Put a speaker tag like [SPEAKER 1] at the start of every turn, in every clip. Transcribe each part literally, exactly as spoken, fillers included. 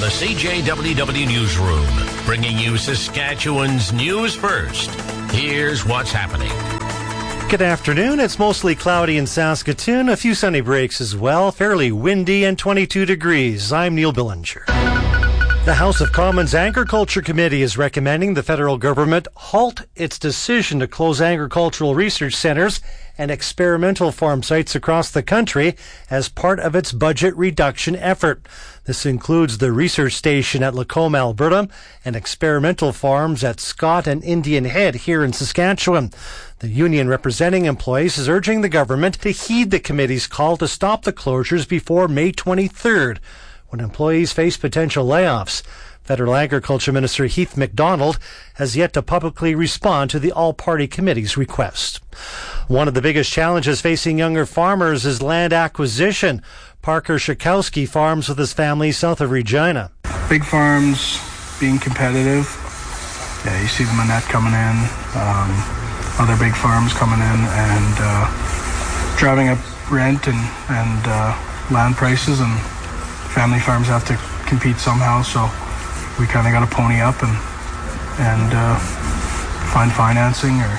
[SPEAKER 1] the C J W W Newsroom, bringing you Saskatchewan's news first. Here's what's happening.
[SPEAKER 2] Good afternoon. It's mostly cloudy in Saskatoon, a few sunny breaks as well, fairly windy and twenty-two degrees. I'm Neil Billinger. The House of Commons Agriculture Committee is recommending the federal government halt its decision to close agricultural research centres and experimental farm sites across the country as part of its budget reduction effort. This includes the research station at Lacombe, Alberta, and experimental farms at Scott and Indian Head here in Saskatchewan. The union representing employees is urging the government to heed the committee's call to stop the closures before May twenty-third, when employees face potential layoffs. Federal Agriculture Minister Heath MacDonald has yet to publicly respond to the all-party committee's request. One of the biggest challenges facing younger farmers is land acquisition. Parker Schakowsky farms with his family south of Regina.
[SPEAKER 3] Big farms being competitive. Yeah, you see the Manette coming in, um, other big farms coming in, and uh, driving up rent and, and uh, land prices, and family farms have to compete somehow, so we kind of got to pony up and and uh, find financing or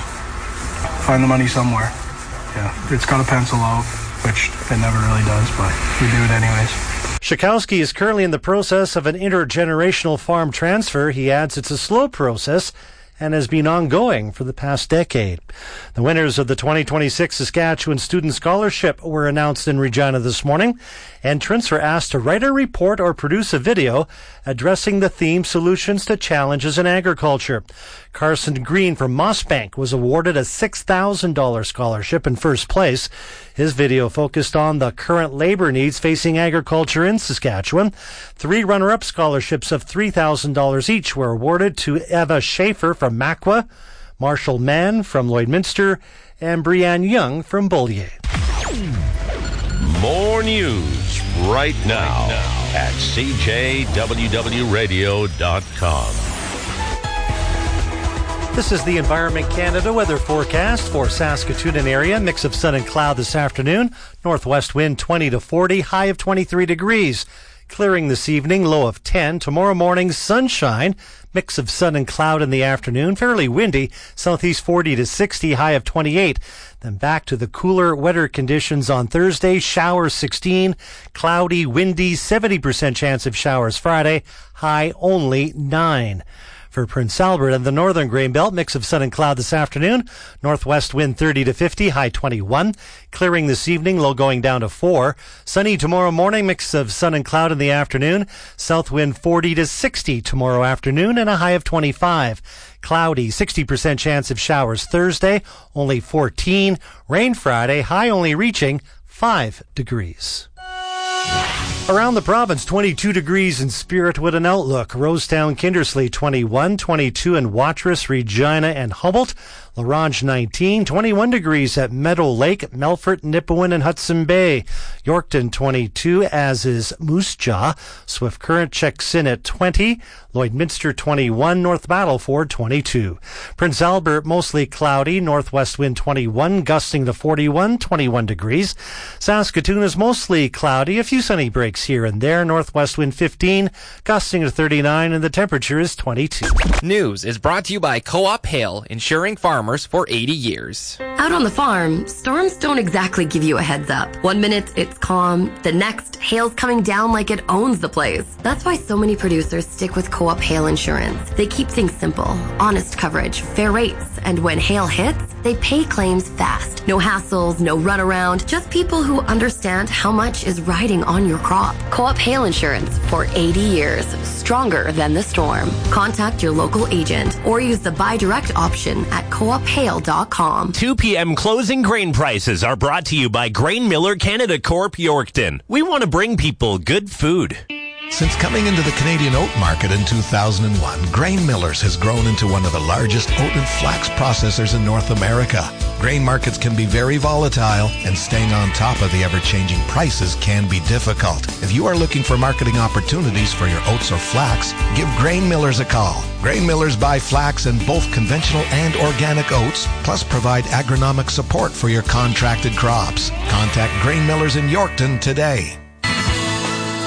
[SPEAKER 3] find the money somewhere. Yeah, it's got to pencil out, which it never really does, but we do it anyways.
[SPEAKER 2] Schakowsky is currently in the process of an intergenerational farm transfer. He adds it's a slow process and has been ongoing for the past decade. The winners of the twenty twenty-six Saskatchewan Student Scholarship were announced in Regina this morning. Entrants were asked to write a report or produce a video addressing the theme Solutions to Challenges in Agriculture. Carson Green from Mossbank was awarded a six thousand dollars scholarship in first place. His video focused on the current labor needs facing agriculture in Saskatchewan. Three runner-up scholarships of three thousand dollars each were awarded to Eva Schaefer from Makwa, Marshall Mann from Lloydminster, and Brianne Young from Beaulieu.
[SPEAKER 1] More news right now at C J W W radio dot com.
[SPEAKER 2] This is the Environment Canada weather forecast for Saskatoon and area. Mix of sun and cloud this afternoon. Northwest wind twenty to forty, high of twenty-three degrees. Clearing this evening, low of ten. Tomorrow morning, sunshine. Mix of sun and cloud in the afternoon. Fairly windy. Southeast forty to sixty, high of twenty-eight. Then back to the cooler, wetter conditions on Thursday. Showers sixteen. Cloudy, windy, seventy percent chance of showers Friday. High only nine. For Prince Albert and the northern grain belt, mix of sun and cloud this afternoon. Northwest wind thirty to fifty, high twenty-one. Clearing this evening, low going down to four. Sunny tomorrow morning, mix of sun and cloud in the afternoon. South wind forty to sixty tomorrow afternoon and a high of twenty-five. Cloudy, sixty percent chance of showers Thursday, only fourteen. Rain Friday, high only reaching five degrees. Around the province, twenty-two degrees in Spirit with an outlook. Rosetown, Kindersley, twenty-one, twenty-two in Watrous, Regina, and Humboldt. La Ronge, nineteen, twenty-one degrees at Meadow Lake, Melfort, Nipawin, and Hudson Bay. Yorkton, twenty-two, as is Moose Jaw. Swift Current checks in at twenty. Lloydminster, twenty-one. North Battleford, twenty-two. Prince Albert, mostly cloudy. Northwest wind, twenty-one, gusting to forty-one, twenty-one degrees. Saskatoon is mostly cloudy. A few sunny breaks here and there. Northwest wind, fifteen, gusting to thirty-nine, and the temperature is twenty-two.
[SPEAKER 4] News is brought to you by Co-op Hail, insuring farmers for eighty years.
[SPEAKER 5] Out on the farm, storms don't exactly give you a heads up. One minute it's calm, the next hail's coming down like it owns the place. That's why so many producers stick with Co-op Hail Insurance. They keep things simple, honest coverage, fair rates, and when hail hits, they pay claims fast. No hassles, no runaround, just people who understand how much is riding on your crop. Co-op Hail Insurance for eighty years, stronger than the storm. Contact your local agent or use the buy direct option at co op hail dot com.
[SPEAKER 6] two p.m. closing grain prices are brought to you by Grain Miller Canada Corp Yorkton. We want to bring people good food.
[SPEAKER 7] Since coming into the Canadian oat market in two thousand one, Grain Millers has grown into one of the largest oat and flax processors in North America. Grain markets can be very volatile, and staying on top of the ever-changing prices can be difficult. If you are looking for marketing opportunities for your oats or flax, give Grain Millers a call. Grain Millers buy flax in both conventional and organic oats, plus provide agronomic support for your contracted crops. Contact Grain Millers in Yorkton today.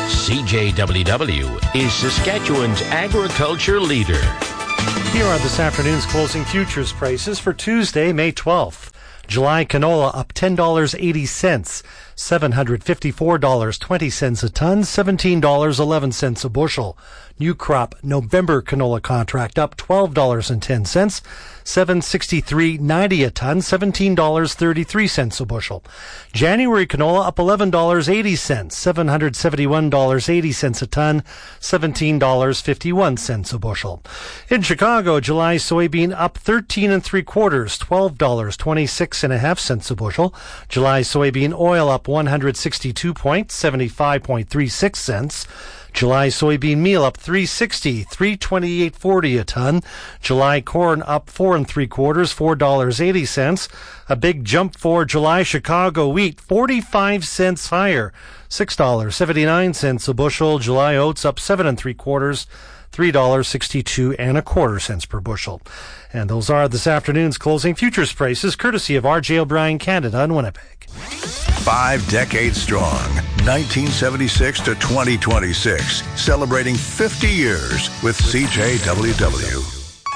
[SPEAKER 1] C J W W is Saskatchewan's agriculture leader.
[SPEAKER 2] Here are this afternoon's closing futures prices for Tuesday, May twelfth. July canola up ten dollars and eighty cents, seven hundred fifty-four dollars and twenty cents a ton, seventeen dollars and eleven cents a bushel. New crop November canola contract up twelve dollars and ten cents, seven sixty-three ninety a ton, seventeen dollars and thirty-three cents a bushel. January canola up eleven dollars and eighty cents, seven hundred seventy-one dollars and eighty cents a ton, seventeen dollars and fifty-one cents a bushel. In Chicago, July soybean up thirteen and three quarters, twelve dollars and twenty-six and a half cents a bushel. July soybean oil up one hundred sixty-two point seven five point three six cents. July soybean meal up three sixty, three twenty-eight forty a ton. July corn up four and three quarters, four dollars and eighty cents. A big jump for July Chicago wheat, forty-five cents higher, six dollars and seventy-nine cents a bushel. July oats up seven and three quarters, three dollars and sixty-two and a quarter cents per bushel. And those are this afternoon's closing futures prices, courtesy of R J O'Brien Canada in Winnipeg.
[SPEAKER 8] Five decades strong, nineteen seventy-six to twenty twenty-six, celebrating fifty years with C J W W.